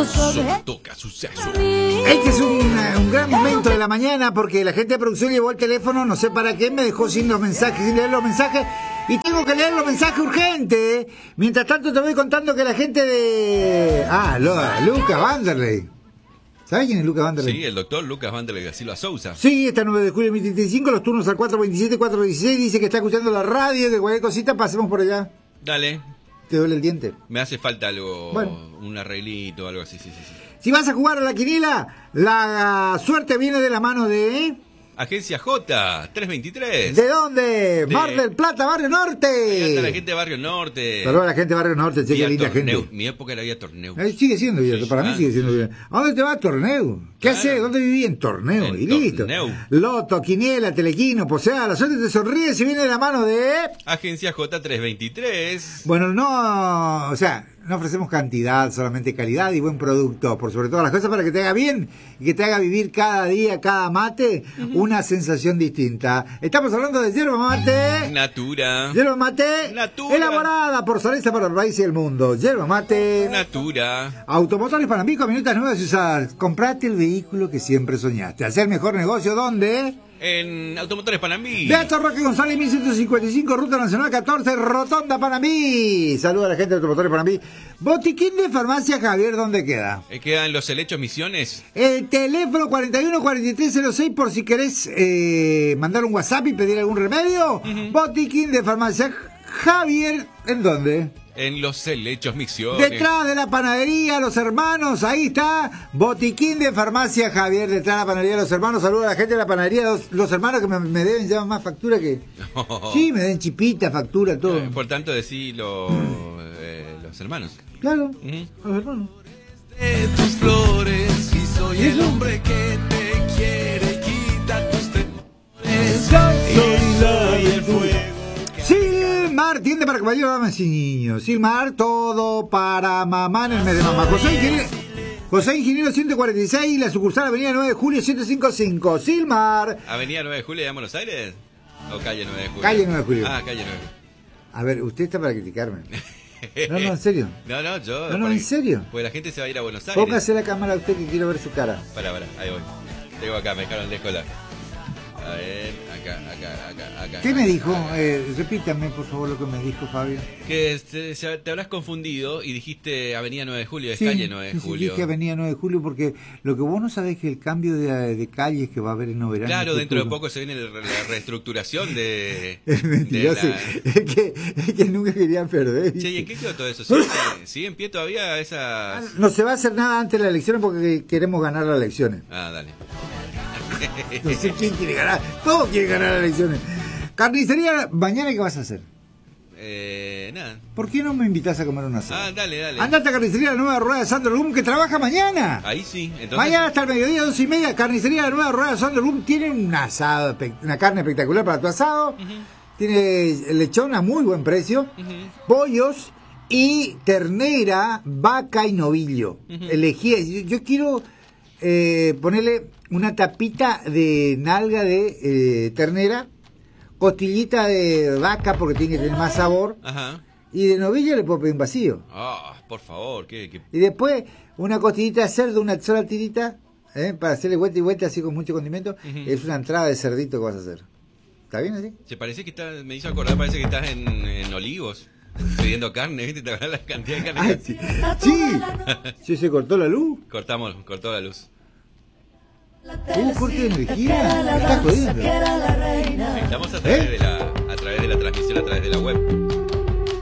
Toca suceso. Este es un gran momento de la mañana porque la gente de producción llevó el teléfono, no sé para qué, me dejó sin leer los mensajes y tengo que leer los mensajes urgentes. Mientras tanto te voy contando que la gente de... Lucas Vanderlei. ¿Sabes quién es Lucas Vanderlei? Sí, el doctor Lucas Vanderlei da Silva Sousa. Sí, está 9 de julio de 2035, los turnos al 427, 416, dice que está escuchando la radio, que cualquier cosita pasemos por allá. Dale. ¿Te duele el diente? Me hace falta algo, bueno, un arreglito, algo así, sí. Si vas a jugar a la quiniela, la suerte viene de la mano de... Agencia J, 323. ¿De dónde? Mar del Plata, Barrio Norte. Ahí está la gente de Barrio Norte. Saludos a la gente de Barrio Norte, che, qué linda torneo. gente. Mi época era había torneo. Sigue siendo abierto, para mí sigue siendo abierto. ¿A dónde te vas? Torneo. ¿Qué haces? ¿Dónde viví? En torneo. En y listo. torneo. Loto, quiniela, telequino, posea, la suerte te sonríe si viene de la mano de... Agencia J, 323. Bueno, no, o sea, no ofrecemos cantidad, solamente calidad y buen producto, por sobre todas las cosas, para que te haga bien y que te haga vivir cada día, cada mate, una sensación distinta. Estamos hablando de yerba mate. Natura. Yerba mate. Natura. Elaborada por Salesa para el país y el mundo. Yerba mate. Natura. Automotores Panambi, camionetas nuevas y usadas. Comprate el vehículo que siempre soñaste. Hacer mejor negocio, ¿dónde? En Automotores Panambi. Beato Roque González, 1155, Ruta Nacional 14, Rotonda Panambi. Saluda a la gente de Automotores Panambi. Botiquín de Farmacia Javier, ¿dónde queda? Quedan Los Helechos Misiones. El teléfono 414306 por si querés mandar un WhatsApp y pedir algún remedio. Botiquín de Farmacia Javier, ¿en dónde? En Los Helechos Misiones. Detrás de la panadería Los Hermanos, ahí está. Botiquín de Farmacia Javier, detrás de la panadería Los Hermanos. Saludos a la gente de la panadería Los Hermanos que me deben ya más factura que... Sí, me den chipita, factura, todo. Por tanto, decí los hermanos. Claro, Los Hermanos. De tus flores y soy el hombre que te quiere quitar tus temores. Soy el fuego. Silmar, tienda para caballeros, damas y niños. Silmar, todo para mamá en el mes de mamá. José Ingeniero 146, la sucursal Avenida 9 de Julio 155. Silmar. ¿Avenida 9 de Julio de Buenos Aires? ¿O calle 9 de Julio? Calle 9 de Julio. Ah, calle 9. A ver, usted está para criticarme. No, en serio. No, No, en serio. Pues la gente se va a ir a Buenos Aires. Póngase la cámara a usted que quiero ver su cara. Para, ahí voy. Tengo acá, me dejaron de escolar. A ver, acá. ¿Qué me dijo? Repítame, por favor, lo que me dijo Fabio. Que te habrás confundido y dijiste Avenida 9 de Julio, es calle 9 de Julio. Sí, dije Avenida 9 de Julio porque lo que vos no sabés es que el cambio de calles que va a haber en Oberá. Claro, dentro de poco se viene la reestructuración de... Es mentiroso, es que nunca querían perder. Che, ¿y en qué quedó todo eso? ¿Sigue en pie todavía esas...? No se va a hacer nada antes de las elecciones porque queremos ganar las elecciones. Ah, dale. No sé quién quiere ganar. Todos quieren ganar las elecciones. Carnicería, mañana ¿qué vas a hacer? Nada. ¿Por qué no me invitas a comer una asado? Dale. Andate a Carnicería La Nueva Rueda de Sandro Lum, que trabaja mañana. Ahí sí. Entonces... Mañana hasta el mediodía, 2:30, Carnicería La Nueva Rueda de Sandro Lum tiene un asado, una carne espectacular para tu asado. Tiene lechón a muy buen precio, pollos y ternera, vaca y novillo. Elegí, yo quiero ponerle una tapita de nalga de ternera, costillita de vaca porque tiene que tener más sabor. Ajá. Y de novillo le puedo pedir un vacío. Por favor, ¿qué? Y después una costillita de cerdo, una sola tirita, para hacerle vuelta y vuelta así con mucho condimento. Es una entrada de cerdito que vas a hacer. ¿Está bien así? Se parece que estás, me hizo acordar, parece que estás en Olivos, pidiendo carne, ¿viste? ¿Te acuerdas la cantidad de carne? Sí, se cortó la luz. Cortó la luz. Corte de energía. Me estás jodiendo. Estamos a través de la transmisión, a través de la web.